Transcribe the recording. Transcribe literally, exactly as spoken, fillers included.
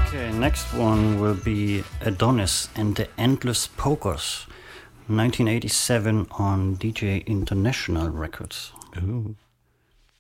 Okay, next one will be Adonis and the Endless Pokers, nineteen eighty-seven on D J International Records. Ooh.